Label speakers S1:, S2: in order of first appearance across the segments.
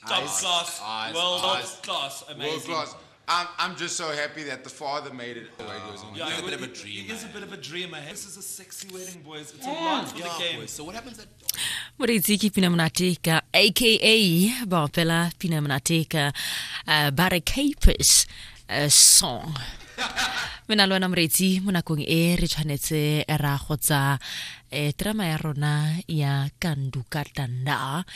S1: Top class, world class, amazing.
S2: World class. I'm just so happy that the father made it.
S1: Yeah,
S3: He's a bit of a dreamer.
S1: He is a bit of a dreamer. This is a sexy wedding, boys. It's a lot for the game.
S3: Boys. So what happens at
S4: Moreitsi Pina Monateka, aka Bopela Pina Monateka, Barricapers song. Mena lwana Moreitsi mo nakong e re tshwanetse ra gotsa drama ya rona ya Kanduka Tanda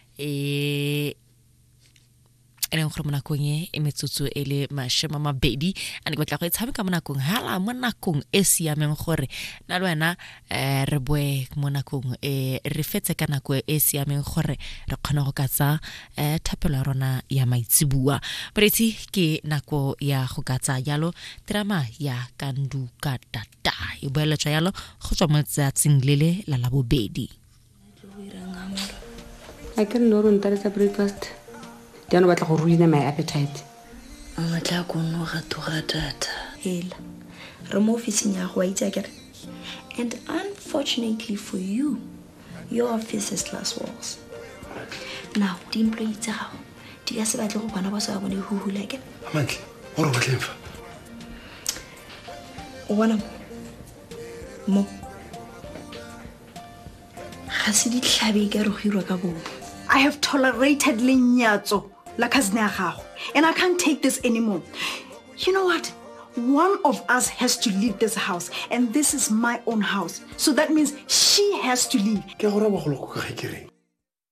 S4: ene gore mona kong e metsotso ele mashema mabedi ane go tla go tshameka mona kong hala mona kong e siameng gore na le wena re boe mona kong re fetse kana go e siameng gore re kgona go katsa thapelo rona ya maitsibua Moreitsi ke nako ya go katsa yalo drama ya Kanduka Tanda e boeletsa yalo go tswa mo tsatsing lele la la bobedi
S5: I can no run that breakfast. Diano batla go ruina my appetite.
S6: Matla go no ga toga data. Hela. Re mo officing ya go itse akere. And unfortunately for you, your office has glass walls. Now, the employees tsa gago di ka se batle go bona ba sa bone hu like.
S7: Amantle, o re batleng fa.
S6: O bona mo. Ga se di tlhabe ka re go hirwa ka bo.
S8: I have tolerated lenyatso la cousin ya gago, and I can't take this anymore. You know what? One of us has to leave this house, and this is my own house. So that means she has to leave.
S7: Ke gore ba go lo go ga kereng.